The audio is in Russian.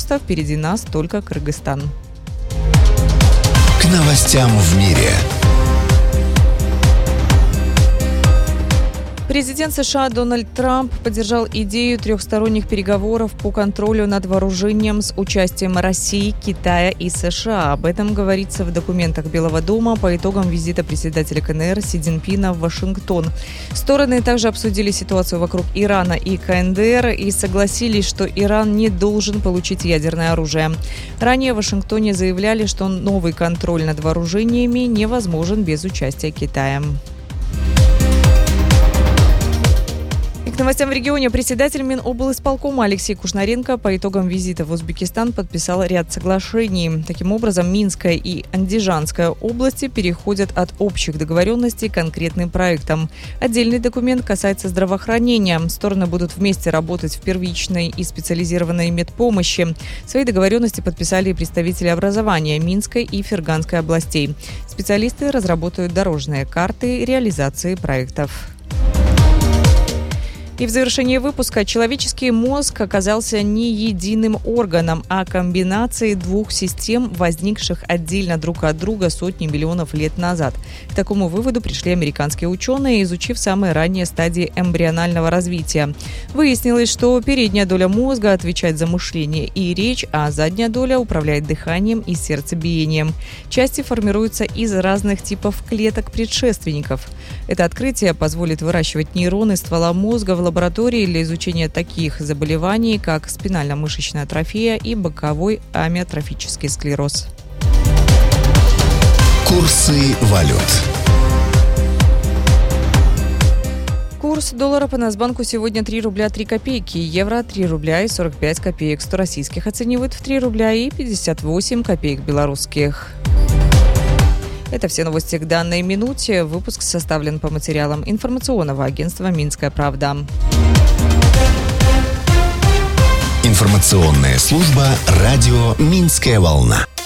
августа. Впереди нас только Кыргызстан. К новостям в мире. Президент США Дональд Трамп поддержал идею трехсторонних переговоров по контролю над вооружением с участием России, Китая и США. Об этом говорится в документах Белого дома по итогам визита председателя КНР Си Цзиньпина в Вашингтон. Стороны также обсудили ситуацию вокруг Ирана и КНДР и согласились, что Иран не должен получить ядерное оружие. Ранее в Вашингтоне заявляли, что новый контроль над вооружениями невозможен без участия Китая. К новостям в регионе. Председатель Миноблисполкома Алексей Кушнаренко по итогам визита в Узбекистан подписал ряд соглашений. Таким образом, Минская и Андижанская области переходят от общих договоренностей к конкретным проектам. Отдельный документ касается здравоохранения. Стороны будут вместе работать в первичной и специализированной медпомощи. Свои договоренности подписали представители образования Минской и Ферганской областей. Специалисты разработают дорожные карты реализации проектов. И в завершении выпуска: человеческий мозг оказался не единым органом, а комбинацией двух систем, возникших отдельно друг от друга сотни миллионов лет назад. К такому выводу пришли американские ученые, изучив самые ранние стадии эмбрионального развития. Выяснилось, что передняя доля мозга отвечает за мышление и речь, а задняя доля управляет дыханием и сердцебиением. Части формируются из разных типов клеток предшественников. Это открытие позволит выращивать нейроны ствола мозга в лаборатории для изучения таких заболеваний, как спинально-мышечная атрофия и боковой амиотрофический склероз. Курсы валют. Курс доллара по Нацбанку сегодня 3 рубля 3 копейки, евро 3 рубля и 45 копеек, 100 российских оценивают в 3 рубля и 58 копеек белорусских. Это все новости к данной минуте. Выпуск составлен по материалам информационного агентства «Минская правда». Информационная служба радио «Минская волна».